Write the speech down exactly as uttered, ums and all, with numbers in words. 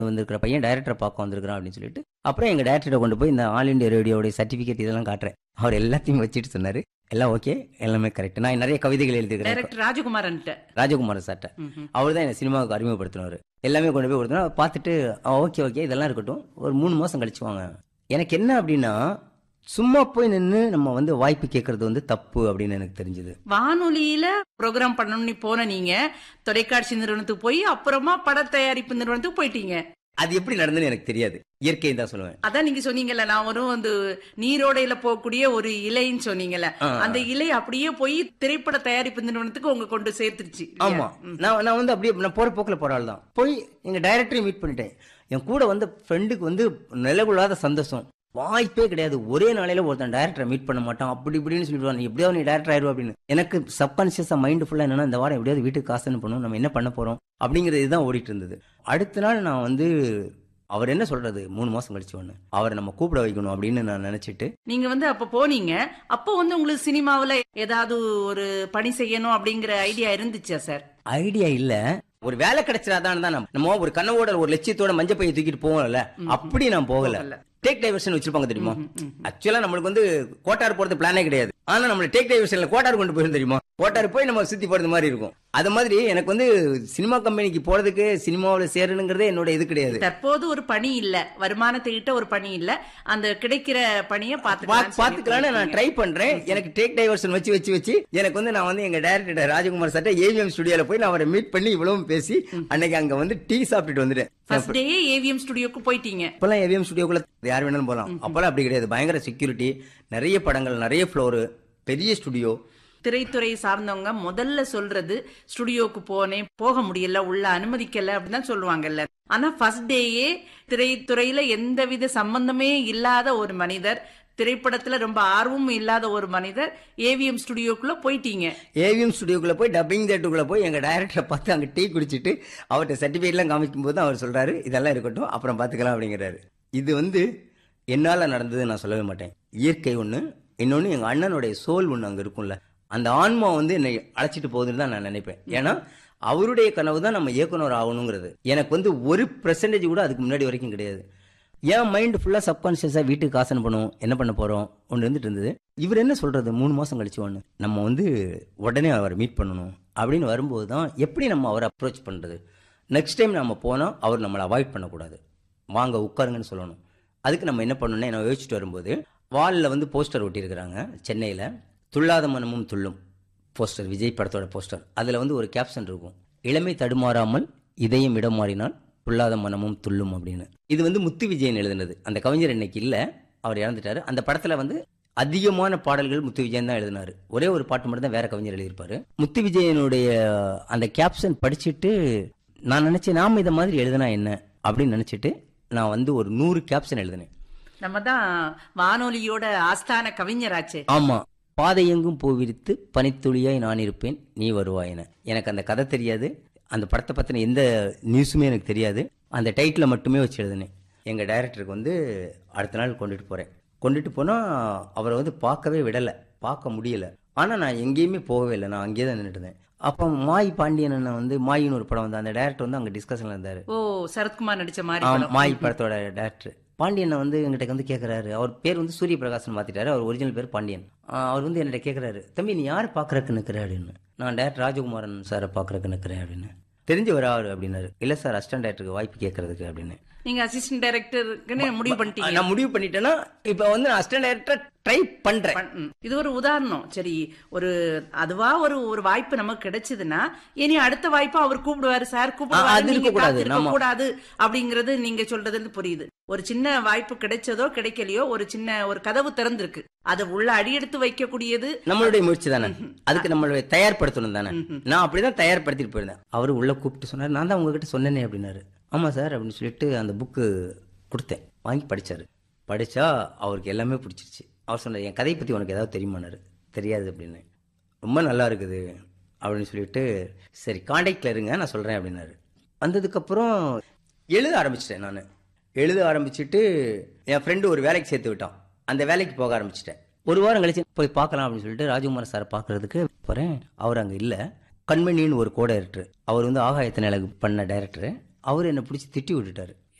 வந்திருக்கிற பையன் டைரக்டரை பார்க்க வந்திருக்கிறான் அப்படின்னு சொல்லிட்டு அப்புறம் எங்கள் டைரக்டரை கொண்டு போய் இந்த ஆல் இண்டியா ரேடியோடைய சர்டிஃபிகேட் இதெல்லாம் காட்டுறேன். அவர் எல்லாத்தையும் வச்சுட்டு சொன்னார், எல்லாம் ஓகே, எல்லாமே கரெக்ட். நான் நிறைய கவிதைகள் எழுதிக்கிறேன். டைரக்டர் ராஜகுமாரன் ராஜகுமாரன் சார்ட்ட. அவர் தான் என்னை சினிமாவுக்கு அறிமுகப்படுத்தினார். எல்லாமே கொண்டு போய் கொடுத்தோம். பார்த்துட்டு ஓகே ஓகே இதெல்லாம் இருக்கட்டும், ஒரு மூணு மாதம் கழிச்சு வாங்க. எனக்கு என்ன அப்படின்னா, சும்மா போய் நின்று நம்ம வந்து வாய்ப்பு கேட்கறது வந்து தப்பு அப்படின்னு எனக்கு தெரிஞ்சது. வானொலியில ப்ரோக்ராம் பண்ணணும்னு போன நீங்க தொலைக்காட்சி நிறுவனத்துக்கு போய் அப்புறமா பட தயாரிப்பு நிறுவனத்துக்கு போயிட்டீங்க. அது எப்படி நடந்ததுன்னு எனக்கு தெரியாது, இயற்கை தான் சொல்லுவேன். அதான் நீங்க சொன்னீங்கல்ல, நான் ஒரு வந்து நீரோடையில போகக்கூடிய ஒரு இலைன்னு சொன்னீங்கல்ல, அந்த இலை அப்படியே போய் திரைப்பட தயாரிப்பு நிறுவனத்துக்கு உங்க கொண்டு சேர்த்துருச்சு. ஆமா, நான் நான் வந்து அப்படியே நான் போற போக்குல போற ஆள் தான். போய் எங்க டைரக்டரையும் மீட் பண்ணிட்டேன். என் கூட வந்த ஃப்ரெண்டுக்கு வந்து நிலகுலாத சந்தோஷம். வாய்ப்பே கிடையாது, ஒரே நாளையில ஒருத்தன் டைரக்டரை மீட் பண்ண மாட்டான் அப்படி இப்படின்னு சொல்லிடுவாங்க. எப்படியாவது நீ டைரக்டர் ஆயிடுவா அப்படின்னு. எனக்கு சப்கான்சியஸா மைண்ட் ஃபுல்லா என்னன்னா, இந்த வாரம் எப்படியாவது வீட்டுக்கு காசு பண்ணும், நம்ம என்ன பண்ண போறோம் அப்படிங்கிறது தான் ஓடிட்டு இருந்தது. அடுத்த நாள் நான் வந்து அவர் என்ன சொல்றது, மூணு மாசம் கழிச்சு ஒண்ணு அவரை நம்ம கூப்பிட வைக்கணும் அப்படின்னு நான் நினைச்சிட்டு நீங்க வந்து அப்ப போனீங்க. அப்போ வந்து உங்களுக்கு சினிமாவுல ஏதாவது ஒரு பணி செய்யணும் அப்படிங்கிற ஐடியா இருந்துச்சா சார்? ஐடியா இல்ல, ஒரு வேலை கிடைச்சிடாதான் தான். நம்ம ஒரு கனவோட ஒரு லட்சியத்தோட மஞ்சள் பையை தூக்கிட்டு போவோம்ல, அப்படி நான் போகல. டேக் டைவர்ஷன் வச்சிருப்பாங்க தெரியுமா? ஆக்சுவலா நம்மளுக்கு வந்து கோட்டார் போறது பிளானே கிடையாது. ஆனா நம்மள டேக் டைவர்ஷன்ல கோட்டார் கொண்டு போயிரும் தெரியுமா? கோட்டார் போய் நம்ம சுத்தி போறது மாதிரி இருக்கும். அது மாதிரி எனக்கு வந்து சினிமா கம்பெனிக்கு போறதுக்கு, சினிமாவில சேரணுங்கிறதே என்னோட இது கிடையாது. தற்போது ஒரு பணி இல்ல, வருமானத்தை கிட்ட ஒரு பணி இல்ல, அந்த கிடைக்கிற பணியை பாத்துக்கலாம்னு நான் ட்ரை பண்றேன். எனக்கு டேக் டைவர்ஷன் வச்சு வச்சு வச்சு எனக்கு வந்து நான் வந்து எங்க டைரக்டர் ராஜகுமார் சார்ட்ட ஏவிஎம் ஸ்டுடியோல போய் நான் அவரை மீட் பண்ணி இவ்வளவும் பேசி அன்னைக்கு அங்க வந்து டீ சாப்பிட்டுட்டு வந்துட்டேன். ஃபர்ஸ்ட் டே ஏவிஎம் ஸ்டுடியோக்கு போயிட்டீங்க. இப்பெல்லாம் ஏவிஎம் ஸ்டுடியோக்குள்ள யார் வேணாலும் போலாம். அப்பெல்லாம் அப்படி கிடையாது, பயங்கர செக்யூரிட்டி, நிறைய படங்கள், நிறைய ஃப்ளோரு, பெரிய ஸ்டுடியோ. திரைத்துறை சார்ந்தவங்க முதல்ல சொல்றது ஸ்டுடியோக்கு போனேன், போக முடியல, உள்ள அனுமதிக்கல அப்படிதான் சொல்லுவாங்கல்ல. ஆனா ஃபர்ஸ்ட் டேயே திரைத்துறையில எந்தவித சம்பந்தமே இல்லாத ஒரு மனிதர், திரைப்படத்துல ரொம்ப ஆர்வமும் இல்லாத ஒரு மனிதர் ஏவிஎம் ஸ்டுடியோக்குள்ள போயிட்டீங்க. ஏவிஎம் ஸ்டுடியோக்குள்ள போய் டப்பிங் தேட்டருக்குள்ள போய் எங்க டைரக்டரை பார்த்து அங்க டீ குடிச்சிட்டு அவர்கிட்ட சர்டிபிகேட் எல்லாம் காமிக்கும் போது அவர் சொல்றாரு, இதெல்லாம் இருக்கட்டும் அப்புறம் பாத்துக்கலாம் அப்படிங்கிறாரு. இது வந்து என்னால நடந்தது நான் சொல்லவே மாட்டேன். இயற்கை ஒண்ணு, இன்னொன்னு எங்க அண்ணனுடைய சோல் ஒண்ணு அங்க இருக்கும்ல, அந்த ஆன்மா வந்து என்னை அழைச்சிட்டு போகுதுன்னு தான் நான் நினைப்பேன். ஏன்னா அவருடைய கனவு தான் நம்ம இயக்குனர் ஆகணுங்கிறது. எனக்கு வந்து ஒரு பெர்சன்டேஜ் கூட அதுக்கு முன்னாடி வரைக்கும் கிடையாது. என் மைண்ட் ஃபுல்லா சப்கான்சியஸா வீட்டுக்கு காசு பண்ணுவோம், என்ன பண்ண போறோம் ஒன்று இருந்துட்டு இருந்தது. இவர் என்ன சொல்றது, மூணு மாசம் கழிச்சு ஒன்று நம்ம வந்து உடனே அவரை மீட் பண்ணணும் அப்படின்னு வரும்போது தான் எப்படி நம்ம அவரை அப்ரோச் பண்றது. நெக்ஸ்ட் டைம் நம்ம போனால் அவர் நம்மளை அவாய்ட் பண்ணக்கூடாது, வாங்க உட்காருங்கன்னு சொல்லணும். அதுக்கு நம்ம என்ன பண்ணணும்னு நான் யோசிச்சுட்டு வரும்போது, வாலில் வந்து போஸ்டர் ஒட்டியிருக்கிறாங்க சென்னையில், துள்ளாத மனமும் துள்ளும் போஸ்டர், விஜய் படத்தோட போஸ்டர். அதில் வந்து ஒரு கேப்ஷன் இருக்கும், இளமை தடுமாறாமல் இதயம் இடம் மாறினால் துள்ளாத மனமும் துள்ளும் அப்படின்னு. இது வந்து முத்து விஜயன் எழுதினது. அந்த கவிஞர் இன்னைக்கு இல்லை, அவர் இறந்துட்டாரு. அந்த படத்தில் வந்து அதிகமான பாடல்கள் முத்து விஜயன் தான் எழுதினாரு. ஒரே ஒரு பாட்டு மட்டும் தான் வேற கவிஞர் எழுதியிருப்பாரு. முத்து விஜயனுடைய அந்த கேப்ஷன் படிச்சுட்டு நான் நினைச்சேன், நாம இதை மாதிரி எழுதினா என்ன அப்படின்னு நினைச்சிட்டு நான் வந்து ஒரு நூறு கேப்ஷன் எழுதினேன். நம்ம தான் வானொலியோட ஆஸ்தான கவிஞராச்சு. ஆமா, பாதை எங்கும் பூவிரித்து பனித்துளியாய் நான் இருப்பேன் நீ வருவாயின. எனக்கு அந்த கதை தெரியாது, அந்த படத்தை பத்தின எந்த நியூஸுமே எனக்கு தெரியாது. அந்த டைட்டிலை மட்டுமே வச்சு எழுதினேன். எங்க டைரக்டருக்கு வந்து அடுத்த நாள் கொண்டுட்டு போறேன். கொண்டுட்டு போனா அவரை வந்து பார்க்கவே விடலை, பார்க்க முடியல. ஆனா நான் எங்கேயுமே போகவே இல்லை, நான் அங்கேயே தான் நின்றுட்டேன். அப்போ மாய் பாண்டியன் வந்து மாயின்னு ஒரு படம் வந்து அந்த டைரக்டர் வந்து அங்க டிஸ்கஷன்ல இருந்தாரு. ஓ, சரத்குமார் நடிச்ச மாதிரி மாய் படத்தோட டைரக்டர் பாண்டியன் வந்து எங்கிட்ட வந்து கேட்கறாரு. அவர் பேர் வந்து சூரிய பிரகாசன் மாத்திட்டாரு, அவர் ஒரிஜினல் பேர் பாண்டியன். அவர் வந்து என்கிட்ட கேட்கறாரு, தம்பி நீ யார் பாக்குறக்கு நிற்கிற அப்படின்னு. நான் டைரக்டர் ராஜகுமாரன் சாரை பாக்குறக்கு நிற்கிறேன் அப்படின்னு. தெரிஞ்சு வராரு அப்படின்னாரு. இல்ல சார், அசிஸ்டன்ட் டைரக்டருக்கு வாய்ப்பு கேட்கறதுக்கு அப்படின்னு. நீங்க அசிஸ்டன்ட் டைரக்டருக்கு முடிவு பண்ணிட்டீங்க? நான் முடிவு பண்ணிட்டேன்னா இப்ப வந்து நான் அசிஸ்டன்ட் டைரக்டர் ட்ரை பண்றேன். இது ஒரு உதாரணம். சரி, ஒரு அதுவா ஒரு ஒரு வாய்ப்பு நமக்கு கிடைச்சதுன்னா இனி அடுத்த வாய்ப்பு அவர் கூப்பிடுவாரு, சார் கூப்பிடுவாரு அப்படிங்கறது நீங்க சொல்றது புரியுது. ஒரு சின்ன வாய்ப்பு கிடைச்சதோ கிடைக்கலையோ, ஒரு சின்ன ஒரு கதவு திறந்திருக்கு, அதை உள்ள அடியெடுத்து வைக்கக்கூடியது நம்மளுடைய முயற்சி தானே. அதுக்கு நம்மளுடைய தயார்படுத்தணும் தானே. நான் அப்படிதான் தயார்படுத்திட்டு போயிருந்தேன். அவரு உள்ள கூப்பிட்டு சொன்னாரு, நான் தான் உங்ககிட்ட சொன்னேனே அப்படின்னாரு. ஆமா சார் அப்படின்னு சொல்லிட்டு அந்த புக்கு கொடுத்தேன், வாங்கி படிச்சாரு. படிச்சா அவருக்கு எல்லாமே பிடிச்சிருச்சு. அவர் சொன்னார், என் கதையை பத்தி உனக்கு ஏதாவது தெரியுமானாரு. தெரியாது அப்படின்னு. ரொம்ப நல்லா இருக்குது அப்படின்னு சொல்லிட்டு, சரி கான்டாக்ட்ல இருங்க நான் சொல்றேன் அப்படின்னாரு. வந்ததுக்கப்புறம் எழுத ஆரம்பிச்சிட்டேன். நான் எழுத ஆரம்பிச்சுட்டு என் ஃப்ரெண்டு ஒரு வேலைக்கு சேர்த்து விட்டான். அந்த வேலைக்கு போக ஆரம்பிச்சிட்டேன். ஒரு வாரம் கழிச்சு போய் பார்க்கலாம் அப்படின்னு சொல்லிட்டு ராஜகுமார் சார் பார்க்கறதுக்கு போறேன். அவர் அங்கே இல்லை. கண்மணின்னு ஒரு கோ டைரக்டர், அவர் வந்து ஆகாயத்தின் அழகு பண்ண டைரக்டர். அவர் என்னை பிடிச்சி திட்டி விட்டுட்டாரு.